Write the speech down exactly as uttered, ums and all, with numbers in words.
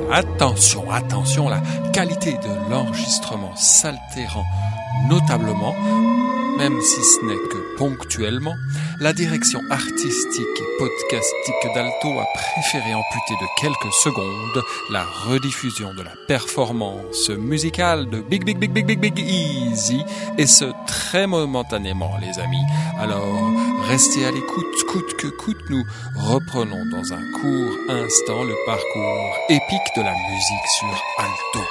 attention, attention, la qualité de l'enregistrement s'altérant notablement, même si ce n'est que ponctuellement, la direction artistique et podcastique d'Alto a préféré amputer de quelques secondes la rediffusion de la performance musicale de Big Big Big Big Big Big Easy, et ce très momentanément, les amis. Alors, restez à l'écoute, coûte que coûte, nous reprenons dans un court instant le parcours épique de la musique sur Alto.